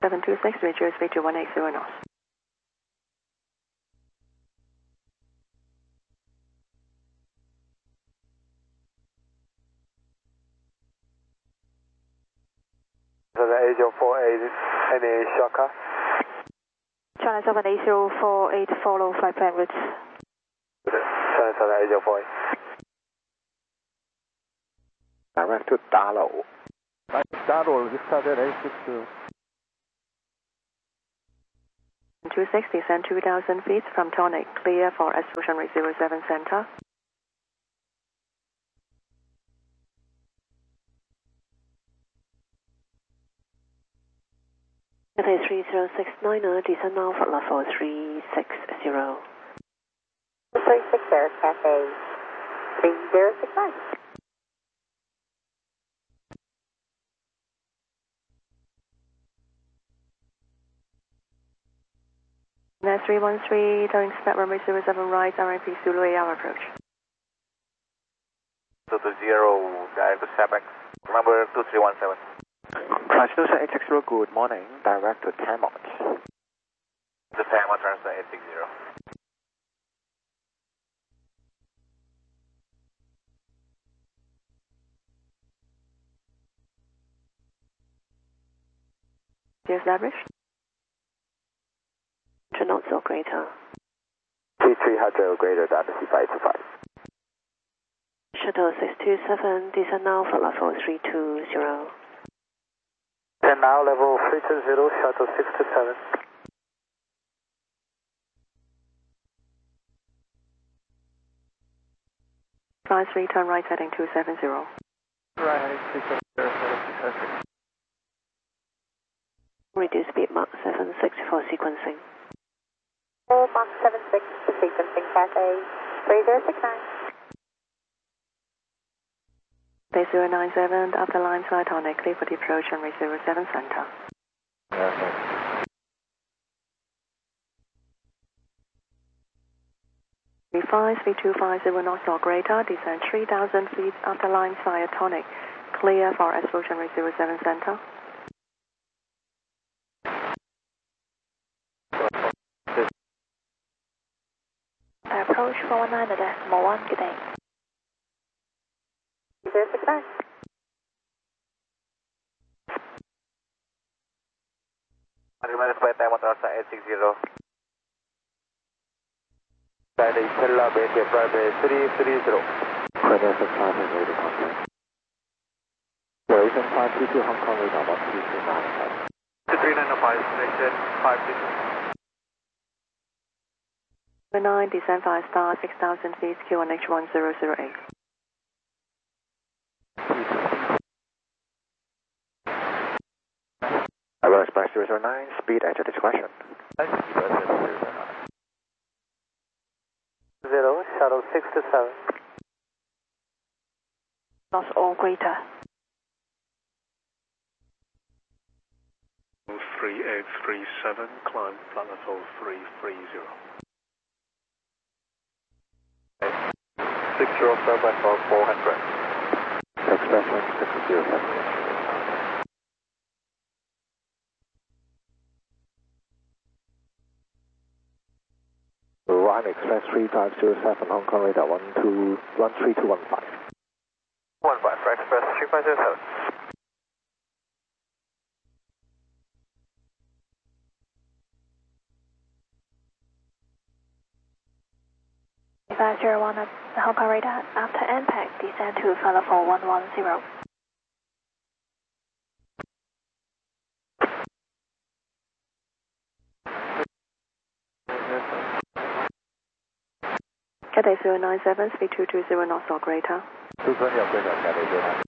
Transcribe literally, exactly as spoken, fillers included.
seven two six, reduce speed to one eight zero knots. seven eight zero four eight, any shortcut? China seven eight zero four eight, follow flight plan route. China seven eight zero four eight. Direct to Dalo. Dalo, this started eight six zero. two six, descend two thousand feet from Tonic, clear for Explosion zero seven center. Cathay three zero six nine, descend now for level three six zero. three six zero, Cathay three zero six nine. Net three one three, turning step runway zero seven right, R I P Zulu eight hour approach. two two zero, direct to Sapex, number two three one seven. Transducer eight six zero, good morning. Direct to Tamot. The Tamot transfer eight six zero. Established. two knots or greater. T three hundred greater than C five two five. Shuttle six two seven, descend now for level three two zero. And now level three two zero, shuttle six two seven. Flight three, turn right heading two seven zero. Right heading six seven zero, six hundred. Reduce speed Mach seven six for sequencing. four Mach seven six for sequencing, Cathay three zero six nine. Day zero nine seven, after line flight Tonic, clear for the approach runway zero seven center. Okay. V five, three two five zero knots or greater, descend three thousand feet after line via Tonic, clear for approach runway zero seven center. Approach four one nine, decimal one, good day. zero six nine. Recommended flight Tamot transfer eight six zero. Friday, Stella, Bay, Friday, three three zero. Friday, six five, eight contact. Operation five two two, Hong Kong, radar one two two nine five. two three nine five, station five two two. nine, descend five star, six thousand feet, Q one H one zero zero eight. Aero Express zero zero nine, speed at your discretion. Zero, shuttle six two seven. Knots or greater. three eight three seven, climb flight level three three zero. six zero seven for four hundred. Express one six zero seven. One Express three five zero seven, Hong Kong radar one two one three two one five. one five for Express three five zero seven. five zero one at the Hong Kong radar, after impact, descend to flight level one one zero. Cathay zero nine seven, speed two two zero knots or greater. two twenty or greater, Cathay zero nine.